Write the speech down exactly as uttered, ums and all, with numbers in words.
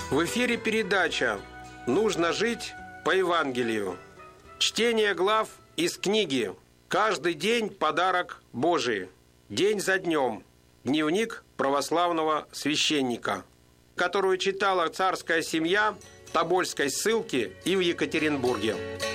В эфире передача «Нужно жить по Евангелию». Чтение глав из книги «Каждый день подарок Божий. День за днем. Дневник православного священника», которую читала царская семья в Тобольской ссылке и в Екатеринбурге.